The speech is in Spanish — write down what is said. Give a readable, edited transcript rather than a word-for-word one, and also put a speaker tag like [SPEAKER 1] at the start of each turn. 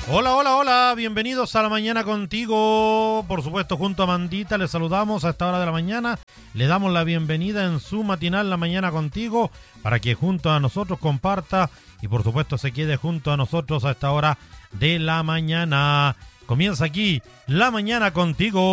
[SPEAKER 1] Hola, hola, hola, bienvenidos a La Mañana Contigo. Por supuesto, junto a Mandita les saludamos a esta hora de la mañana. Le damos la bienvenida en su matinal La Mañana Contigo para que junto a nosotros comparta y por supuesto se quede junto a nosotros a esta hora de la mañana. Comienza aquí La Mañana Contigo.